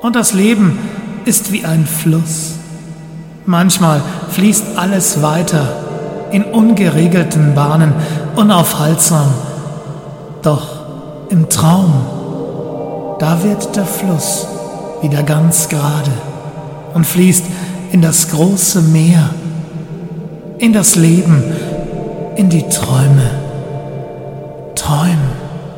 Und das Leben ist wie ein Fluss. Manchmal fließt alles weiter in ungeregelten Bahnen, unaufhaltsam. Doch im Traum, da wird der Fluss wieder ganz gerade und fließt in das große Meer, in das Leben, in die Träume. Träume.